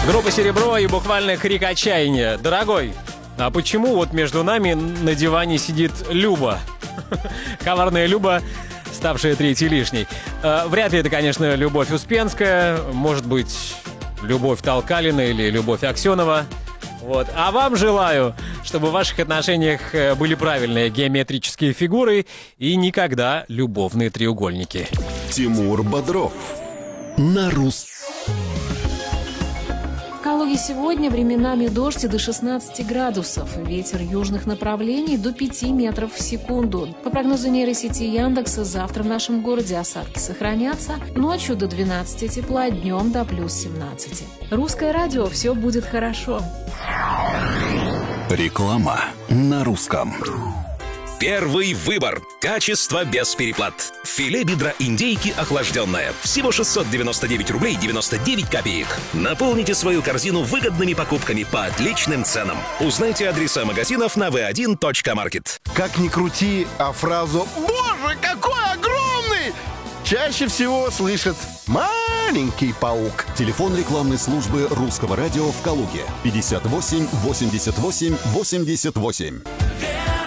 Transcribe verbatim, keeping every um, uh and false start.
Группа «Серебро» и буквально крик отчаяния. Дорогой, а почему вот между нами на диване сидит Люба? Коварная Люба, ставшая третьей лишней. Э, вряд ли это, конечно, Любовь Успенская. Может быть, Любовь Толкалина или Любовь Аксенова. Вот. А вам желаю, чтобы в ваших отношениях были правильные геометрические фигуры и никогда любовные треугольники. Тимур Бодров на Рус. В Калуге сегодня временами дождь и до шестнадцати градусов. Ветер южных направлений до пяти метров в секунду. По прогнозу нейросети Яндекса, завтра в нашем городе осадки сохранятся. Ночью до двенадцати тепла, днем до плюс семнадцати. Русское радио, все будет хорошо. Реклама на русском. Первый выбор. Качество без переплат. Филе бедра индейки охлажденное. Всего шестьсот девяносто девять рублей девяносто девять копеек. Наполните свою корзину выгодными покупками по отличным ценам. Узнайте адреса магазинов на ви один точка маркет. Как ни крути, а фразу «Боже, какой огромный!» чаще всего слышит маленький паук. Телефон рекламной службы Русского радио в Калуге. пятьдесят восемь восемьдесят восемь восемьдесят восемь.